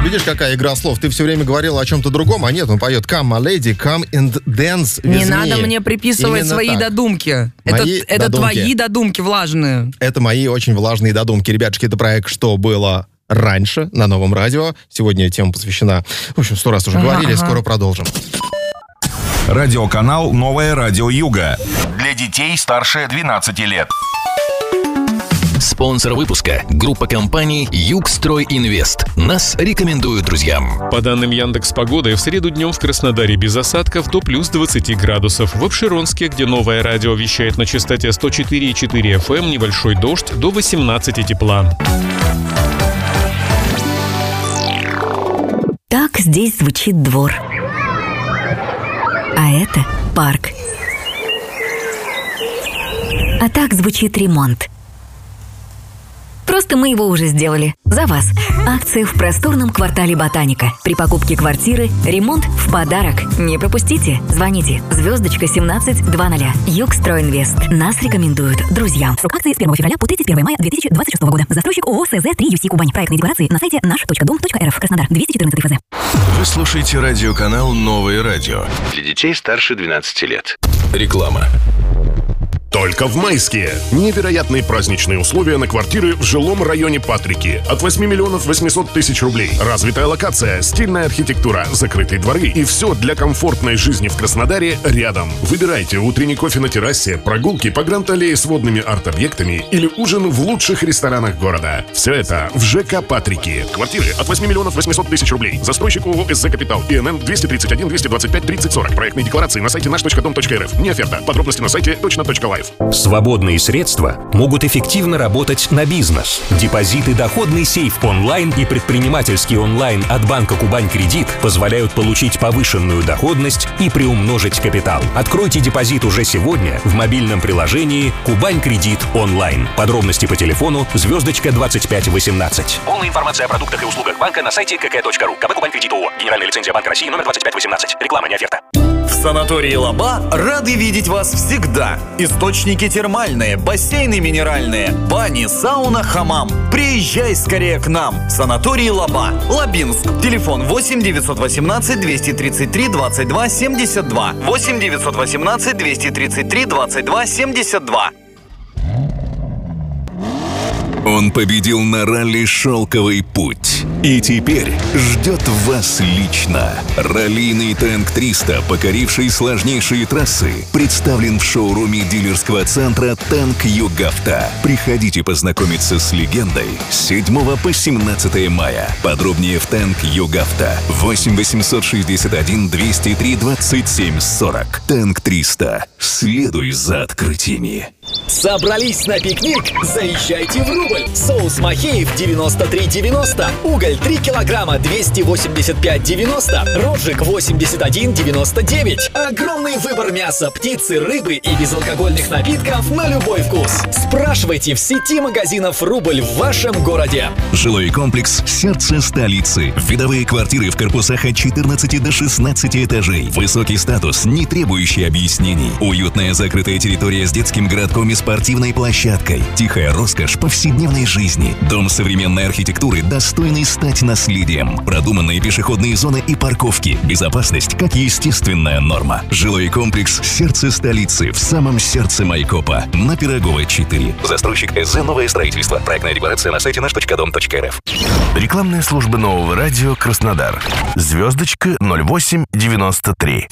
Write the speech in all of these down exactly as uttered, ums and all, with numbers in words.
Видишь, какая игра слов. Ты все время говорил о чем-то другом, а нет, он поет «Come, my lady, come and dance with Не me». надо мне приписывать Именно свои так. додумки. Мои это это додумки. твои додумки влажные. Это мои очень влажные додумки. Ребятушки, это проект «Что было раньше» на Новом радио. Сегодня тема посвящена... В общем, сто раз уже Ага, говорили, ага. скоро продолжим. Радиоканал «Новое радио Юга». Для детей старше двенадцати лет. Спонсор выпуска – группа компаний «Югстройинвест». Нас рекомендуют друзьям. По данным Яндекс.Погоды, в среду днем в Краснодаре без осадков до плюс двадцати градусов. В Обширонске, где Новое радио вещает на частоте сто четыре и четыре эф эм, небольшой дождь, до восемнадцати тепла. Так здесь звучит двор. А это парк. А так звучит ремонт. Просто мы его уже сделали. За вас. Акция в просторном квартале Ботаника. При покупке квартиры ремонт в подарок. Не пропустите. Звоните. Звездочка семнадцать двадцать. Югстройинвест. Нас рекомендуют друзьям. Срок акции с первого февраля по тридцать первого мая две тысячи двадцать шестого года. Застройщик ООО СЗ три ю си Кубань. Проектные декларации на сайте наш точка дом точка эр эф. Краснодар. двести четырнадцать эф зэ. Вы слушаете радиоканал «Новое радио». Для детей старше двенадцати лет. Реклама. Только в Майске. Невероятные праздничные условия на квартиры в жилом районе Патрики. От восьми миллионов восьмисот тысяч рублей. Развитая локация, стильная архитектура, закрытые дворы и все для комфортной жизни в Краснодаре рядом. Выбирайте утренний кофе на террасе, прогулки по Гранд-аллее с водными арт-объектами или ужин в лучших ресторанах города. Все это в ЖК Патрики. Квартиры от восьми миллионов восьмисот тысяч рублей. Застройщик ООО СЗ Капитал. ИНН двести тридцать один двести двадцать пять тридцать сорок. Проектные декларации на сайте наш точка дом точка эр эф. Не оферта. Подробности на сайте точно точка лайф. Свободные средства могут эффективно работать на бизнес. Депозит и доходный сейф онлайн и предпринимательский онлайн от банка Кубань Кредит позволяют получить повышенную доходность и приумножить капитал. Откройте депозит уже сегодня в мобильном приложении Кубань Кредит онлайн. Подробности по телефону звездочка двадцать пять восемнадцать. Полная информация о продуктах и услугах банка на сайте ка ка точка ру. КБ Кубань Кредит ООО. Генеральная лицензия Банка России номер двадцать пять восемнадцать. Реклама, не оферта. В санатории Лаба рады видеть вас всегда. Источники термальные, бассейны минеральные, бани, сауна, хамам. Приезжай скорее к нам. Санаторий Лаба. Лабинск. Телефон восемь девятьсот восемнадцать двести тридцать три двадцать два семьдесят два. восемь девятьсот восемнадцать двести тридцать три двадцать два семьдесят два. Он победил на ралли «Шелковый путь». И теперь ждет вас лично. Раллийный Танк триста, покоривший сложнейшие трассы, представлен в шоуруме дилерского центра «Танк Югавто». Приходите познакомиться с легендой с седьмого по семнадцатое мая. Подробнее в «Танк Югавто». восемь восемьсот шестьдесят один двести три двадцать семь сорок. Танк триста. Следуй за открытиями. Собрались на пикник? Заезжайте в Рубль! Соус Махеев девяносто три девяносто, уголь три килограмма двести восемьдесят пять девяносто, розжиг восемьдесят один девяносто девять. Огромный выбор мяса, птицы, рыбы и безалкогольных напитков на любой вкус. Спрашивайте в сети магазинов Рубль в вашем городе. Жилой комплекс «Сердце столицы». Видовые квартиры в корпусах от четырнадцати до шестнадцати этажей. Высокий статус, не требующий объяснений. Уютная закрытая территория с детским городком и спортивной площадкой. Тихая роскошь повседневной жизни. Дом современной архитектуры, достойный стать наследием. Продуманные пешеходные зоны и парковки. Безопасность как естественная норма. Жилой комплекс «Сердце столицы» в самом сердце Майкопа. На Пирогова четыре. Застройщик СЗ «Новое строительство». Проектная декларация на сайте наш точка дом точка эр эф. Рекламная служба Нового радио Краснодар. Звездочка ноль восемь девяносто три.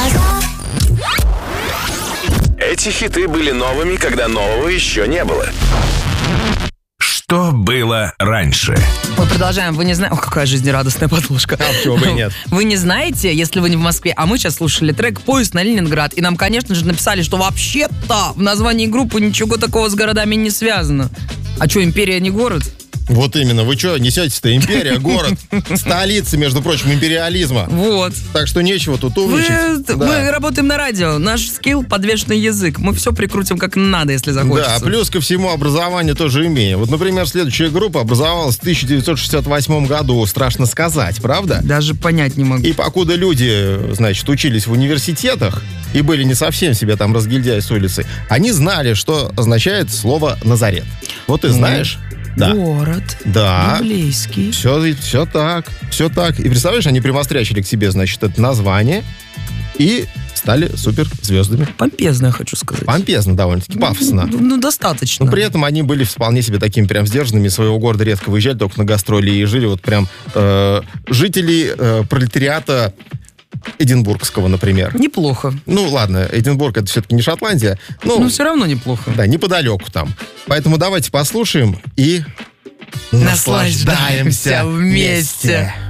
Эти хиты были новыми, когда нового еще не было. Что было раньше? Мы продолжаем. Вы не знаете... О, какая жизнерадостная подложка. А почему бы и нет? Вы не знаете, если вы не в Москве, а мы сейчас слушали трек «Поезд на Ленинград», и нам, конечно же, написали, что вообще-то в названии группы ничего такого с городами не связано. А что, империя не город? Вот именно. Вы что несетесь-то? Империя, город, столица, между прочим, империализма. Вот. Так что нечего тут умничать. Вы, да. Мы работаем на радио. Наш скилл — подвешенный язык. Мы все прикрутим как надо, если захочется. Да, плюс ко всему образование тоже имеем. Вот, например, следующая группа образовалась в тысяча девятьсот шестьдесят восьмом году. Страшно сказать, правда? Даже понять не могу. И покуда люди, значит, учились в университетах и были не совсем себе там разгильдяй с улицы, они знали, что означает слово «Назарет». Вот ты знаешь? Да. Город. Да. Библейский. Все, все так, все так. И представляешь, они примострячили к себе, значит, это название и стали суперзвездами. Помпезно, я хочу сказать. Помпезно довольно-таки, пафосно. Ну, ну, достаточно. Но при этом они были вполне себе такими прям сдержанными, из своего города редко выезжали только на гастроли и жили вот прям э, жители э, пролетариата Эдинбургского, например. Неплохо. Ну, ладно, Эдинбург — это все-таки не Шотландия. Но, но все равно неплохо. Да, неподалеку там. Поэтому давайте послушаем и наслаждаемся вместе.